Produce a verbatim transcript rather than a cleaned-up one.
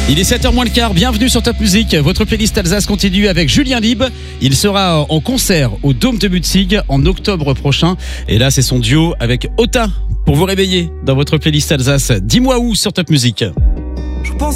Il est sept heures moins le quart, bienvenue sur Top Music. Votre playlist Alsace continue avec Julien Lieb. Il sera en concert au Dôme de Mutzig en octobre prochain. Et là, c'est son duo avec Ota pour vous réveiller dans votre playlist Alsace. Dis-moi où sur Top Music.